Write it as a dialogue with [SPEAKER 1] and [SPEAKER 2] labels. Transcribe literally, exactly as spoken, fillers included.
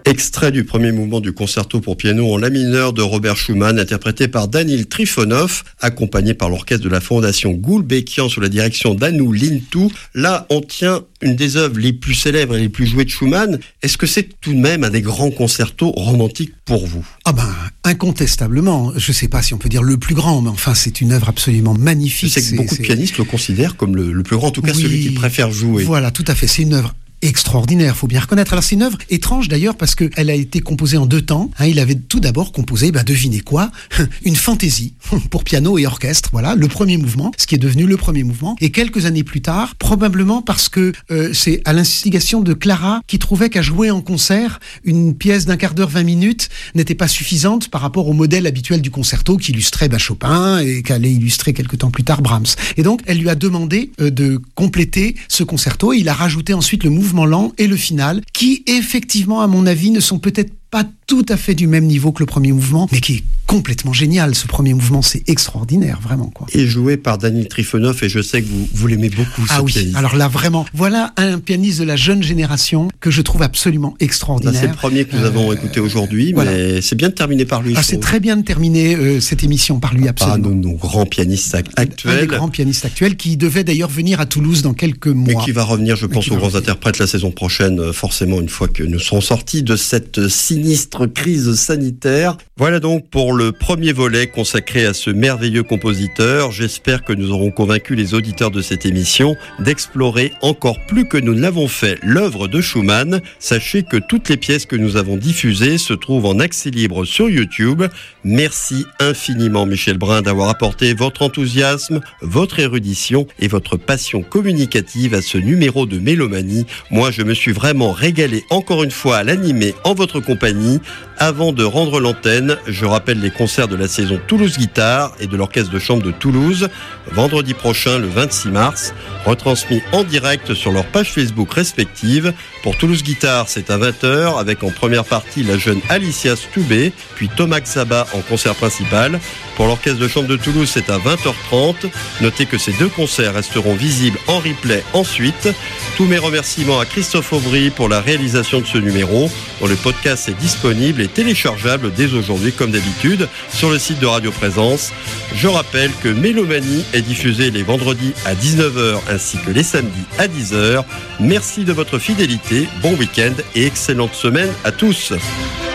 [SPEAKER 1] Extrait du premier mouvement du concerto pour piano en la mineur de Robert Schumann, interprété par Danil Trifonov, accompagné par l'orchestre de la Fondation Gulbenkian sous la direction d'Anu Lintu. Là, on tient une des œuvres les plus célèbres et les plus jouées de Schumann. Est-ce que c'est tout de même un des grands concertos romantiques pour vous ?
[SPEAKER 2] Ah ben, incontestablement. Je ne sais pas si on peut dire le plus grand, mais enfin, c'est une œuvre absolument magnifique.
[SPEAKER 1] Je sais que
[SPEAKER 2] c'est,
[SPEAKER 1] beaucoup
[SPEAKER 2] c'est...
[SPEAKER 1] de pianistes le considèrent comme le, le plus grand, en tout cas
[SPEAKER 2] oui,
[SPEAKER 1] celui qu'ils préfèrent jouer.
[SPEAKER 2] Voilà, tout à fait. C'est une œuvre extraordinaire, faut bien reconnaître. Alors c'est une œuvre étrange d'ailleurs parce qu'elle a été composée en deux temps. Hein, il avait tout d'abord composé, bah, devinez quoi, une fantaisie pour piano et orchestre. Voilà, le premier mouvement, ce qui est devenu le premier mouvement. Et quelques années plus tard, probablement parce que euh, c'est à l'instigation de Clara qui trouvait qu'à jouer en concert, une pièce d'un quart d'heure, vingt minutes n'était pas suffisante par rapport au modèle habituel du concerto qui illustrait bah, Chopin et qu'allait illustrer quelques temps plus tard Brahms. Et donc elle lui a demandé euh, de compléter ce concerto et il a rajouté ensuite le mouvement lent et le final, qui effectivement, à mon avis, ne sont peut-être pas tout à fait du même niveau que le premier mouvement, mais qui est complètement génial. Ce premier mouvement, c'est extraordinaire, vraiment, quoi.
[SPEAKER 1] Et joué par Danil Trifonov, et je sais que vous, vous l'aimez beaucoup, ce
[SPEAKER 2] ah oui,
[SPEAKER 1] pianiste.
[SPEAKER 2] Alors là, vraiment, voilà un pianiste de la jeune génération que je trouve absolument extraordinaire.
[SPEAKER 1] Là, c'est le premier que nous avons euh, écouté aujourd'hui,
[SPEAKER 2] voilà.
[SPEAKER 1] Mais c'est bien de terminer par lui.
[SPEAKER 2] Ah, c'est très bien de terminer euh, cette émission par lui, absolument.
[SPEAKER 1] Par nos, nos grands pianistes actuels.
[SPEAKER 2] Un des grands pianistes actuels qui devait d'ailleurs venir à Toulouse dans quelques mois.
[SPEAKER 1] Mais qui va revenir, je pense, aux grands
[SPEAKER 2] revenir.
[SPEAKER 1] interprètes la saison prochaine, forcément, une fois que nous serons sortis de cette sinistre crise sanitaire. Voilà donc pour le premier volet consacré à ce merveilleux compositeur. J'espère que nous aurons convaincu les auditeurs de cette émission d'explorer encore plus que nous ne l'avons fait l'œuvre de Schumann. Sachez que toutes les pièces que nous avons diffusées se trouvent en accès libre sur YouTube. Merci infiniment Michel Brun d'avoir apporté votre enthousiasme, votre érudition et votre passion communicative à ce numéro de Mélomanie. Moi, je me suis vraiment régalé encore une fois à l'animer en votre compagnie. Avant de rendre l'antenne, je rappelle les concerts de la saison Toulouse Guitare et de l'Orchestre de Chambre de Toulouse, vendredi prochain, le vingt-six mars, retransmis en direct sur leurs pages Facebook respectives. Pour Toulouse Guitare, c'est à vingt heures, avec en première partie la jeune Alicia Stoubé, puis Thomas Xaba en concert principal. Pour l'Orchestre de Chambre de Toulouse, c'est à vingt heures trente. Notez que ces deux concerts resteront visibles en replay ensuite. Tous mes remerciements à Christophe Aubry pour la réalisation de ce numéro, dont le podcast est disponible et téléchargeable dès aujourd'hui, comme d'habitude, sur le site de Radio Présence. Je rappelle que Mélomanie est diffusée les vendredis à dix-neuf heures ainsi que les samedis à dix heures. Merci de votre fidélité, bon week-end et excellente semaine à tous.